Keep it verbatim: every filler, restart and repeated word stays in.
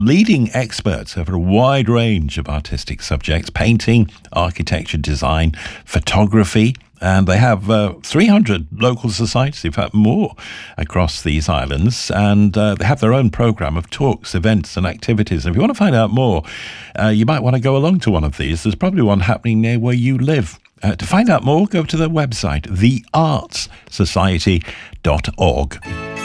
leading experts over a wide range of artistic subjects: painting, architecture, design, photography. And they have uh, three hundred local societies, in fact more, across these islands. And uh, they have their own programme of talks, events and activities. And if you want to find out more, uh, you might want to go along to one of these. There's probably one happening near where you live. Uh, to find out more, go to their website, the arts society dot org.